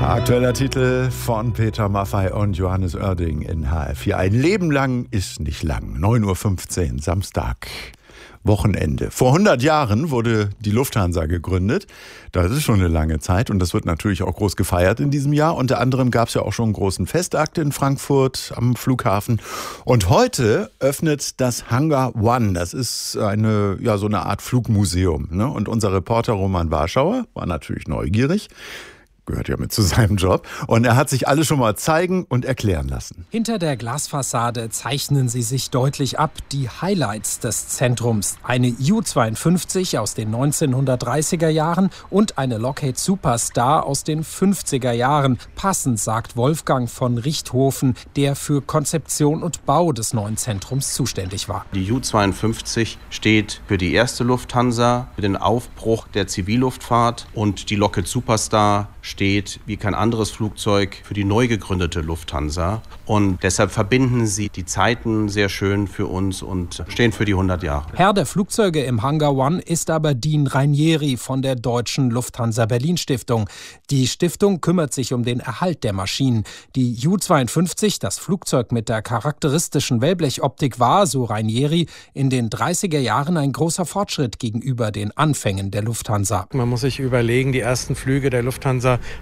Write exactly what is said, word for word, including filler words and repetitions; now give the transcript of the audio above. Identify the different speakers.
Speaker 1: Aktueller Titel von Peter Maffay und Johannes Oerding in H F vier. Ein Leben lang ist nicht lang. neun Uhr fünfzehn, Samstag, Wochenende. Vor hundert Jahren wurde die Lufthansa gegründet. Das ist schon eine lange Zeit und das wird natürlich auch groß gefeiert in diesem Jahr. Unter anderem gab es ja auch schon einen großen Festakt in Frankfurt am Flughafen. Und heute öffnet das Hangar One. Das ist eine, ja, so eine Art Flugmuseum, ne? Und unser Reporter Roman Warschauer war natürlich neugierig. Gehört ja mit zu seinem Job. Und er hat sich alle schon mal zeigen und erklären lassen.
Speaker 2: Hinter der Glasfassade zeichnen sie sich deutlich ab, die Highlights des Zentrums. Eine U zweiundfünfzig aus den neunzehnhundertdreißiger Jahren und eine Lockheed Superstar aus den fünfziger Jahren. Passend, sagt Wolfgang von Richthofen, der für Konzeption und Bau des neuen Zentrums zuständig war.
Speaker 3: Die U zweiundfünfzig steht für die erste Lufthansa, für den Aufbruch der Zivilluftfahrt, und die Lockheed Superstar steht wie kein anderes Flugzeug für die neu gegründete Lufthansa. Und deshalb verbinden sie die Zeiten sehr schön für uns und stehen für die hundert Jahre.
Speaker 2: Herr der Flugzeuge im Hangar One ist aber Dean Ranieri von der Deutschen Lufthansa Berlin Stiftung. Die Stiftung kümmert sich um den Erhalt der Maschinen. Die U zweiundfünfzig, das Flugzeug mit der charakteristischen Wellblechoptik, war, so Ranieri, in den dreißiger Jahren ein großer Fortschritt gegenüber den Anfängen der Lufthansa.
Speaker 4: Man muss sich überlegen, die ersten Flüge der Lufthansa